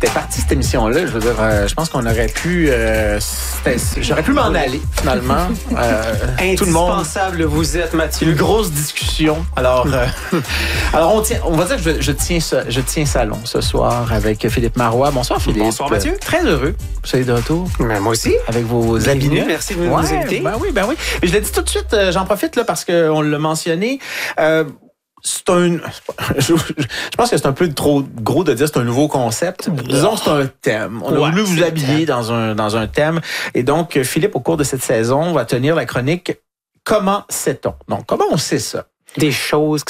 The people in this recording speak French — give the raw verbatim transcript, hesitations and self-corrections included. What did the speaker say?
c'était parti cette émission-là. Je veux dire, euh, je pense qu'on aurait pu... Euh, j'aurais pu m'en aller, finalement. Euh, tout le monde. Indispensable, vous êtes, Mathieu. Une grosse discussion. Alors, euh, alors on, tient, on va dire que je, je, tiens, je tiens salon ce soir avec Philippe Marois. Bonsoir, Philippe. Bonsoir, Mathieu. Euh, très heureux. Vous soyez de retour. Ben, moi aussi. Avec vos Bienvenue. habits nus. Merci de nous ouais, inviter. Ben oui, ben oui. Mais je l'ai dit tout de suite, euh, j'en profite là parce qu'on l'a mentionné. Euh, C'est un. Je, je pense que c'est un peu trop gros de dire c'est un nouveau concept. Disons que c'est un thème. On a ouais, voulu vous habiller dans un, dans un thème. Et donc, Philippe, au cours de cette saison, va tenir la chronique Comment sait-on? Donc, comment on sait ça? Des choses qui